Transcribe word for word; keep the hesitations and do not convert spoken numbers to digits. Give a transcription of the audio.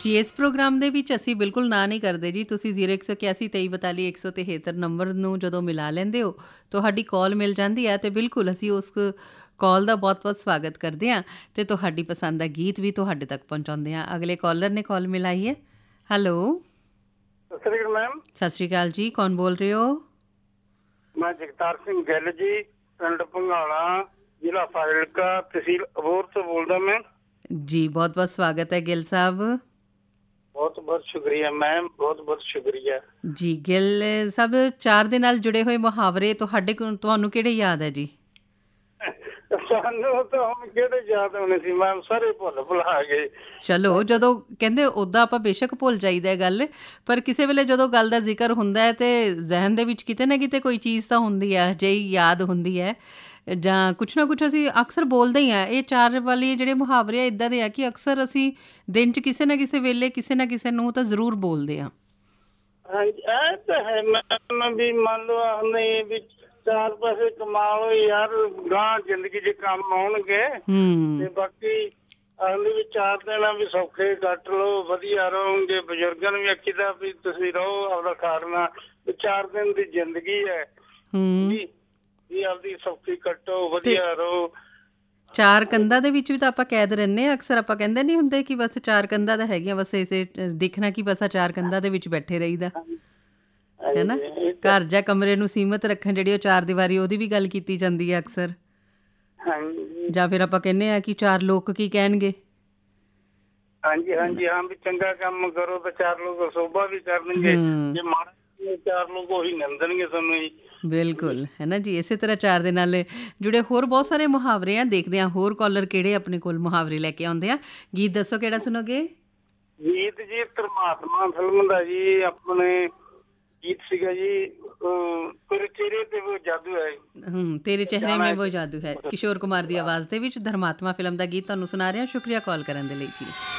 ਜੀ, ਇਸ ਪ੍ਰੋਗਰਾਮ ਦੇ ਵਿੱਚ ਅਸੀਂ ਬਿਲਕੁਲ ਨਾ ਨਹੀਂ ਕਰਦੇ ਜੀ। ਤੁਸੀਂ ਜ਼ੀਰੋ ਇੱਕ ਸੌ ਇਕਿਆਸੀ ਤੇਈ ਬਤਾਲੀ ਇੱਕ ਸੌ ਤਿਹੱਤਰ ਨੰਬਰ ਨੂੰ ਜਦੋਂ ਮਿਲਾ ਲੈਂਦੇ ਹੋ, ਤੁਹਾਡੀ ਕਾਲ ਮਿਲ ਜਾਂਦੀ ਹੈ ਅਤੇ ਬਿਲਕੁਲ ਅਸੀਂ ਉਸ ਕਾਲ ਦਾ ਬਹੁਤ-ਬਹੁਤ ਸਵਾਗਤ ਕਰਦੇ ਹਾਂ ਅਤੇ ਤੁਹਾਡੀ ਪਸੰਦ ਦਾ ਗੀਤ ਵੀ ਤੁਹਾਡੇ ਤੱਕ ਪਹੁੰਚਾਉਂਦੇ ਹਾਂ। ਅਗਲੇ ਕਾਲਰ ਨੇ ਕਾਲ ਮਿਲਾਈ ਹੈ। ਹੈਲੋ, ਸਤਿ ਸ਼੍ਰੀ ਅਕਾਲ ਮੈਮ। ਸਤਿ ਸ਼੍ਰੀ ਅਕਾਲ ਜੀ, ਕੌਣ ਬੋਲ ਰਹੇ ਹੋ? ਮੈਂ ਜਗਤਾਰ ਸਿੰਘ ਗਿੱਲ ਜੀ, ਪਿੰਡ ਭੰਗਾਲਾ, ਜ਼ਿਲ੍ਹਾ ਫਾਜ਼ਿਲਕਾ, ਤਹਿਸੀਲ ਅਬੋਹਰ ਤੋਂ ਬੋਲਦਾ ਮੈਂ ਜੀ। ਬਹੁਤ ਬਹੁਤ ਸਵਾਗਤ ਹੈ ਗਿੱਲ ਸਾਹਿਬ। ਬਹੁਤ ਬਹੁਤ ਸ਼ੁਕਰੀਆ ਮੈਮ, ਬਹੁਤ ਬਹੁਤ ਸ਼ੁਕਰੀਆ ਜੀ। ਗਿੱਲ ਸਾਹਿਬ, ਚਾਰ ਦੇ ਨਾਲ ਜੁੜੇ ਹੋਏ ਮੁਹਾਵਰੇ ਤੁਹਾਡੇ ਕੋਲ ਤੁਹਾਨੂੰ ਕਿਹੜੇ ਯਾਦ ਹੈ ਜੀ? ਸਾਨੂੰ ਤਾਂ ਹੁਣ ਕਿਹੜੇ ਯਾਦ ਹੋਣੇ ਸੀ ਮੈਮ, ਸਾਰੇ ਭੁੱਲ ਭੁਲਾ ਗਏ। ਚਲੋ, ਜਦੋਂ ਕਹਿੰਦੇ ਉੱਦਾਂ ਆਪਾਂ ਬੇਸ਼ੱਕ ਭੁੱਲ ਜਾਈਦਾ ਗੱਲ, ਪਰ ਕਿਸੇ ਵੇਲੇ ਜਦੋਂ ਗੱਲ ਦਾ ਜ਼ਿਕਰ ਹੁੰਦਾ ਹੈ ਤੇ ਜ਼ਹਿਨ ਦੇ ਵਿੱਚ ਕਿਤੇ ਨਾ ਕਿਤੇ ਕੋਈ ਚੀਜ਼ ਤਾਂ ਹੁੰਦੀ ਹੈ, ਜਿਹੀ ਯਾਦ ਹੁੰਦੀ ਹੈ ਜਾਂ ਕੁਛ ਨਾ ਕੁਛ ਅਸੀਂ ਅਕਸਰ ਬੋਲਦੇ ਹੀ ਹਾਂ। ਇਹ ਚਾਰ ਵਾਲੇ ਜਿਹੜੇ ਮੁਹਾਵਰੇ ਆ ਇੱਦਾਂ ਦੇ ਆ ਕਿ ਅਕਸਰ ਅਸੀਂ ਦਿਨ 'ਚ ਕਿਸੇ ਨਾ ਕਿਸੇ ਵੇਲੇ ਕਿਸੇ ਨਾ ਕਿਸੇ ਨੂੰ ਤਾਂ ਜ਼ਰੂਰ ਬੋਲਦੇ ਹਾਂ। ਹਾਂਜੀ, ਇਹ ਤਾਂ ਹੈ ਮੈਮ ਵੀ ਮੰਨ ਲਓ ਆਉਂਦੇ ਵੀ ਚਾਰ ਪੈਸੇ ਕਮਾ ਲਓ ਯਾਰ, ਗਾਂ ਜ਼ਿੰਦਗੀ 'ਚ ਕੰਮ ਆਉਣਗੇ ਤੇ ਬਾਕੀ ਆਉਂਦੇ ਵੀ ਚਾਰ ਦਿਨ ਵੀ ਸੌਖੇ ਕੱਟ ਲਓ, ਵਧੀਆ ਰਹੋਗੇ। ਬਜ਼ੁਰਗਾਂ ਨੂੰ ਵੀ ਆਖੀਦਾ ਵੀ ਤੁਸੀਂ ਰਹੋ ਆਪਦਾ ਖਾਣਾ, ਚਾਰ ਦਿਨ ਦੀ ਜ਼ਿੰਦਗੀ ਹੈ ਵੀ ਆਪਦੀ ਸੌਖੀ ਕੱਟੋ, ਵਧੀਆ ਰਹੋ। ਚਾਰ ਕੰਧਾਂ ਦੇ ਵਿੱਚ ਵੀ ਤਾਂ ਆਪਾਂ ਕੈਦ ਰਹਿੰਦੇ ਹਾਂ। ਅਕਸਰ ਆਪਾਂ ਕਹਿੰਦੇ ਨਹੀਂ ਹੁੰਦੇ ਕਿ ਬਸ ਚਾਰ ਕੰਧਾਂ ਤਾਂ ਹੈਗੀਆਂ, ਬਸ ਇਸੇ ਦੇਖਣਾ ਕਿ ਬਸ ਚਾਰ ਕੰਧਾਂ ਦੇ ਵਿੱਚ ਬੈਠੇ ਰਹੀਦਾ ਹੈ ਨਾ। ਘਰ ਜਾਂ ਕਮਰੇ ਨੂੰ ਸੀਮਤ ਰੱਖਣ, ਜਿਹੜੀ ਉਹ ਚਾਰ ਦੀਵਾਰੀ, ਉਹਦੀ ਵੀ ਗੱਲ ਕੀਤੀ ਜਾਂਦੀ ਹੈ ਅਕਸਰ। ਜਾਂ ਫਿਰ ਆਪਾਂ ਕਹਿੰਦੇ ਹਾਂ ਕਿ ਚਾਰ ਲੋਕ ਕੀ ਕਹਿਣਗੇ। ਹਾਂਜੀ ਹਾਂਜੀ, ਹਾਂ ਵੀ ਚੰਗਾ ਕੰਮ ਕਰੋ ਤਾਂ ਚਾਰ ਲੋਕ ਸੋਭਾ ਵੀ ਕਰਨਗੇ, ਜੇ ਮਾੜਾ ਚਾਰ ਲੋਕ ਉਹੀ ਨਿੰਦਣਗੇ ਤੁਹਾਨੂੰ ਜੀ। ਬਿਲਕੁਲ, ਹੈ ਨਾ ਜੀ। ਇਸੇ ਤਰ੍ਹਾਂ ਚਾਰ ਦੇ ਨਾਲ ਜੁੜੇ ਹੋਰ ਬਹੁਤ ਸਾਰੇ ਮੁਹਾਵਰੇ ਆ। ਦੇਖਦੇ ਹਾਂ ਹੋਰ ਕਾਲਰ ਕਿਹੜੇ ਆਪਣੇ ਕੋਲ ਮੁਹਾਵਰੇ ਲੈ ਕੇ ਆਉਂਦੇ ਆ। ਗੀਤ ਦੱਸੋ ਕਿਹੜਾ ਸੁਣੋਗੇ? ਗੀਤ ਜੀ ਧਰਮਾਤਮਾ ਫਿਲਮ ਦਾ ਜੀ, ਆਪਣੇ ਗੀਤ ਸੀਗਾ ਜੀ ਤੇਰੇ ਚਿਹਰੇ ਤੇ ਉਹ ਜਾਦੂ ਹੈ। ਹੂੰ, ਤੇਰੇ ਚਿਹਰੇ ਮੇ ਉਹ ਜਾਦੂ ਹੈ, ਕਿਸ਼ੋਰ ਕੁਮਾਰ ਦੀ ਆਵਾਜ਼ ਦੇ ਵਿੱਚ ਧਰਮਾਤਮਾ ਫਿਲਮ ਦਾ ਗੀਤ ਤੁਹਾਨੂੰ ਸੁਣਾ ਰਿਹਾ। ਸ਼ੁਕਰੀਆ ਕਾਲ ਕਰਨ ਦੇ ਲਈ ਜੀ।